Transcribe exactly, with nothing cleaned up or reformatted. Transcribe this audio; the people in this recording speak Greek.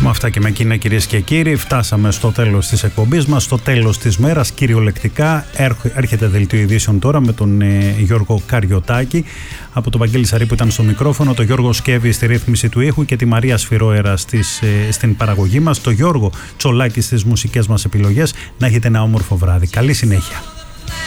Με αυτά και με εκείνα, κυρίες και κύριοι, φτάσαμε στο τέλος της εκπομπής μας, στο τέλος της μέρας. Κυριολεκτικά έρχεται δελτίο ειδήσεων τώρα με τον ε, Γιώργο Καριωτάκη. Από τον Βαγγέλη Σαρή που ήταν στο μικρόφωνο, τον Γιώργο Σκέβη στη ρύθμιση του ήχου και τη Μαρία Σφυρόερα στις, ε, στην παραγωγή μας, τον Γιώργο Τσολάκη στις μουσικές μας επιλογές. Να έχετε ένα όμορφο βράδυ. Καλή συνέχεια.